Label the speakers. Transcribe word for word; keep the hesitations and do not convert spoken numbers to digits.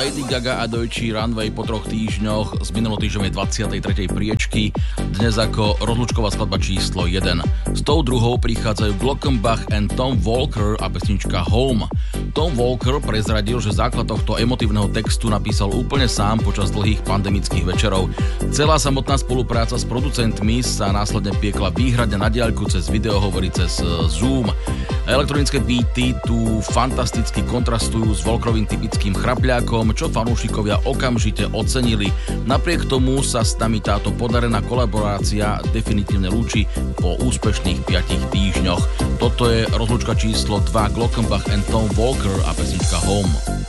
Speaker 1: Lady Gaga a Deutsche Runway po troch týždňoch z minulotýždňovej dvadsiatej tretej priečky dnes ako rozlúčková skladba číslo jeden. S tou druhou prichádzajú Glockenbach and Tom Walker a pesnička Home. Tom Walker prezradil, že základ tohto emotívneho textu napísal úplne sám počas dlhých pandemických večerov. Celá samotná spolupráca s producentmi sa následne piekla výhradne na diaľku cez videohovory cez Zoom. Elektronické beaty tu fantasticky kontrastujú s Walkerovým typickým chrapľákom, čo fanúšikovia okamžite ocenili. Napriek tomu sa s nami táto podarená kolaborácia definitívne lúči po úspešných piatich týždňoch. Toto je rozlúčka číslo dva Glockenbach and Tom Walker a pesnička Home.